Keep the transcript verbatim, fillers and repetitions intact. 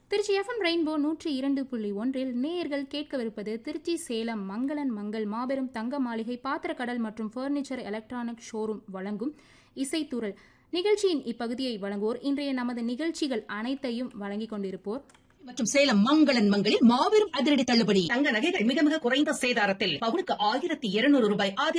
Trichy FM rainbow நூற்றி இரண்டு புள்ளி ஒன்றில் நேயர்கள் கேட்கவிருப்பது திருச்சி சேலம் மங்களன் மங்கள் மாபெரும் தங்க மாளிகை பாத்திரக்கடல் மற்றும் பர்னிச்சர் எலக்ட்ரானிக் ஷோரூம் வழங்கும் இசைத்தூரல் நிகழ்ச்சியின் இப்பகுதியை வழங்குவோர் இன்றைய நமது நிகழ்ச்சிகள் அனைத்தையும் வழங்கிக் கொண்டிருப்போர் மற்றும் சேலம் மங்களன் மங்களில் மாபெரும் அதிரடி தள்ளுபடி. தங்க நகைகள் மிக மிக குறைந்த சேதாரத்தில் பவுனுக்கு ஆயிரத்தி இருநூறு ரூபாய்